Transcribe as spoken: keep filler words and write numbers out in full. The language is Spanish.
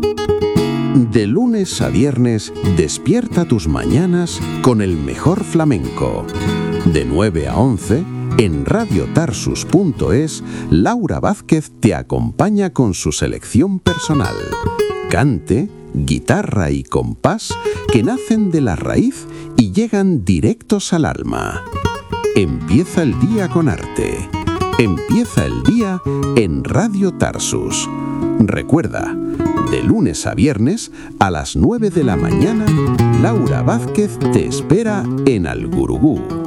De lunes a viernes, despierta tus mañanas con el mejor flamenco. De nueve a once, en radio tarsus punto es, Laura Vázquez te acompaña con su selección personal. Cante, guitarra y compás que nacen de la raíz y llegan directos al alma. Empieza el día con arte. Empieza el día en Radio Tarsus. Recuerda, de lunes a viernes a las nueve de la mañana, Laura Vázquez te espera en Algurugú.